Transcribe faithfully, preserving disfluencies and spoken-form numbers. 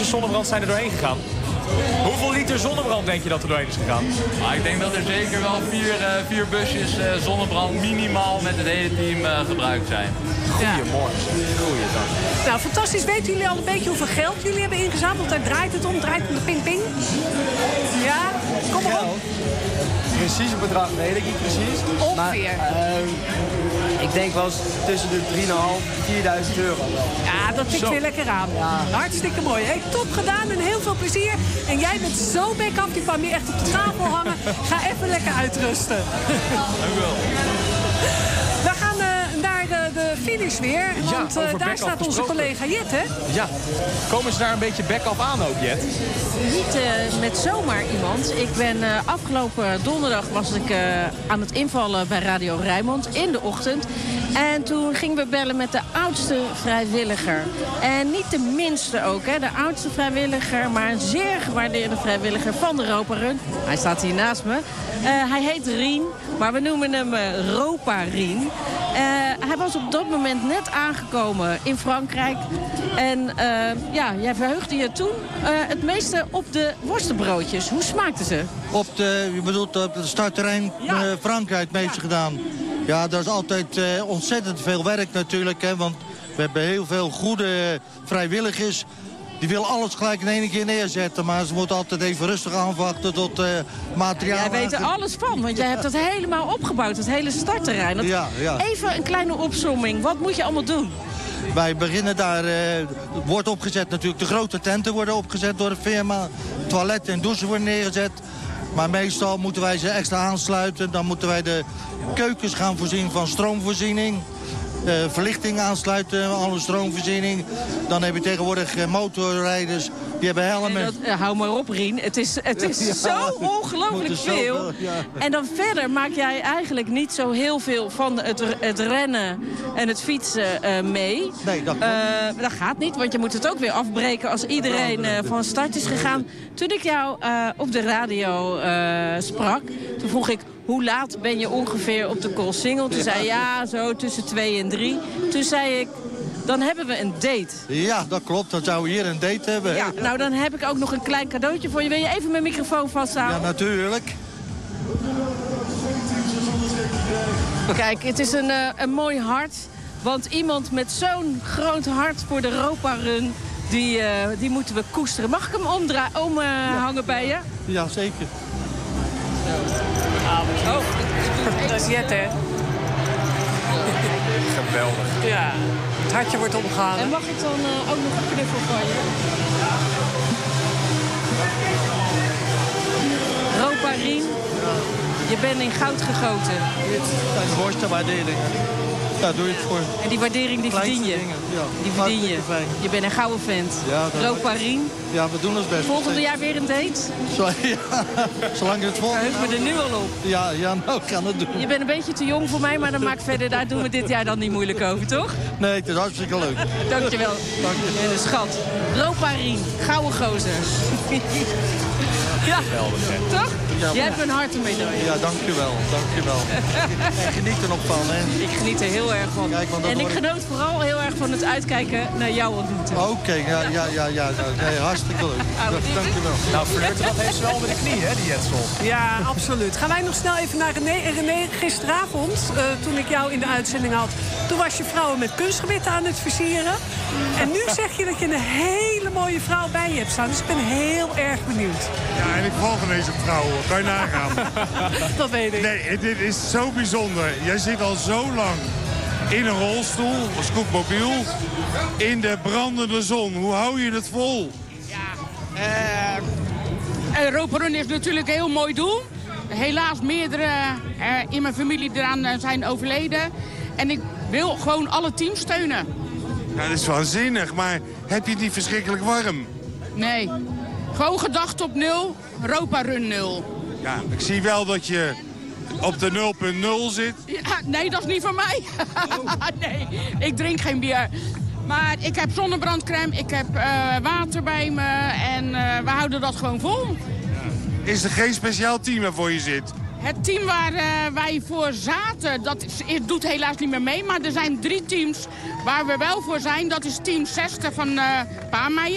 zonnebrand zijn er doorheen gegaan? Hoeveel liter zonnebrand denk je dat er doorheen is gegaan? Maar ik denk dat er zeker wel vier, uh, vier busjes uh, zonnebrand minimaal met het hele team uh, gebruikt zijn. Goedemorgen. Goeiedag. Nou, fantastisch. Weten jullie al een beetje hoeveel geld jullie hebben ingezameld? Daar draait het om, draait om de ping-ping. Ja, kom maar op. Precies het bedrag weet ik niet precies. Ongeveer. Maar, uh, ik denk wel eens tussen de drieënhalf en vierduizend euro wel. Ja, dat tikt weer lekker aan. Ja. Hartstikke mooi. Hey, top gedaan en heel veel plezier. En jij bent zo bek af, die kwam hier echt op de tafel hangen. Ga even lekker uitrusten. Dank u wel. We gaan uh, naar de, de finish weer. Want ja, uh, daar staat onze collega Jet, hè? Ja. Komen ze daar een beetje bek af aan ook, Jet? Niet uh, met zomaar iemand. Ik ben uh, afgelopen donderdag was ik uh, aan het invallen bij Radio Rijnmond in de ochtend. En toen gingen we bellen met de oudste vrijwilliger. En niet de minste ook, hè. De oudste vrijwilliger, maar een zeer gewaardeerde vrijwilliger van de Ropa Run. Hij staat hier naast me. Uh, hij heet Rien, maar we noemen hem uh, Ropa Rien. Uh, hij was op dat moment net aangekomen in Frankrijk. En uh, ja, jij verheugde je toen uh, het meeste op de worstenbroodjes. Hoe smaakten ze? Op de, je bedoelt op het startterrein Ja. uh, Frankrijk het meeste Ja. gedaan. Ja, dat is altijd uh, ontzettend veel werk natuurlijk. Hè, want we hebben heel veel goede vrijwilligers. Die willen alles gelijk in één keer neerzetten. Maar ze moeten altijd even rustig aanwachten tot uh, materiaal... Jij weet er alles van, want jij hebt dat helemaal opgebouwd. Het hele startterrein. Dat... Ja, ja. Even een kleine opsomming. Wat moet je allemaal doen? Wij beginnen daar, uh, wordt opgezet natuurlijk, de grote tenten worden opgezet door de firma. Toiletten en douchen worden neergezet. Maar meestal moeten wij ze extra aansluiten. Dan moeten wij de keukens gaan voorzien van stroomvoorziening. Uh, verlichting aansluiten, alle stroomvoorziening. Dan heb je tegenwoordig uh, motorrijders, die hebben helmen. Dat, uh, hou maar op, Rien. Het is, het is Ja, zo ongelooflijk moet er veel. zoveel, ja. En dan verder maak jij eigenlijk niet zo heel veel van het, het rennen en het fietsen uh, mee. Nee, dat klopt. Uh, dat gaat niet, want je moet het ook weer afbreken als iedereen uh, van start is gegaan. Toen ik jou uh, op de radio uh, sprak, toen vroeg ik... Hoe laat ben je ongeveer op de Koolsingel? Toen zei je, ja, zo tussen twee en drie. Toen zei ik, dan hebben we een date. Ja, dat klopt. Dan zouden we hier een date hebben. Ja, nou, dan heb ik ook nog een klein cadeautje voor je. Wil je even mijn microfoon vasthouden? Ja, natuurlijk. Kijk, het is een, uh, een mooi hart. Want iemand met zo'n groot hart voor de Ropa Run... Die, uh, die moeten we koesteren. Mag ik hem omhangen om, uh, ja. bij je? Ja, zeker. Oh, dat is Jet, hè? Geweldig. Ja, het hartje wordt omgehangen. En mag ik dan uh, ook nog een knuffel van je? Ropa Rien, je bent in goud gegoten. Dit zijn de worstenwaarderingen. Daar doe je het voor. En die waardering die verdien je. Dingen, ja. Die verdien je. Hartstikke fijn. Je bent een gouden vent. Ja, dat- Ropa Rien. Ja, we doen ons best. Volgende jaar weer een date? Zo, ja. Zolang je het volgt. Heug me er nu al op. Ja, ja, nou, ik kan het doen. Je bent een beetje te jong voor mij, maar dan maakt verder, daar doen we dit jaar dan niet moeilijk over, toch? Nee, het is hartstikke leuk. Dankjewel. Dank je. En een schat. Ropa Rien, gouden gozer. Ja, Geweldig, hè? toch? Ja, Je hebt een hartenmedaille. Ja, dankjewel. Dankjewel. En geniet er nog van, hè. Ik geniet er heel erg van. Kijk, want dat En ik hoor ik- genoot vooral heel erg van het uitkijken naar jou ontmoeten. Oké, ja, ja, ja, ja. Nee, hartstikke leuk. Dankjewel. Nou, flirten, dat heeft ze wel met de knie, hè, die Jetsel. Ja, absoluut. Gaan wij nog snel even naar René. En René, gisteravond, uh, toen ik jou in de uitzending had... toen was je vrouwen met kunstgebitten aan het versieren. En nu zeg je dat je een hele mooie vrouw bij je hebt staan. Dus ik ben heel erg benieuwd. Ja, en ik val van deze vrouw, hoor. Kan je nagaan. Dat weet ik. Nee, dit is zo bijzonder. Jij zit al zo lang in een rolstoel, een scootmobiel, in de brandende zon. Hoe hou je het vol? Uh, Ropa Run is natuurlijk een heel mooi doel. Helaas meerdere uh, in mijn familie eraan uh, zijn overleden. En ik wil gewoon alle teams steunen. Ja, dat is waanzinnig, maar heb je het niet verschrikkelijk warm? Nee, gewoon gedacht op nul, Ropa Run nul. Ja, ik zie wel dat je op de nul punt nul zit. Ja, nee, dat is niet van mij. Nee, ik drink geen bier. Maar ik heb zonnebrandcrème, ik heb uh, water bij me en uh, we houden dat gewoon vol. Is er geen speciaal team waarvoor je zit? Het team waar uh, wij voor zaten, dat is, is, doet helaas niet meer mee. Maar er zijn drie teams waar we wel voor zijn. Dat is team zestig van uh, Paameijer.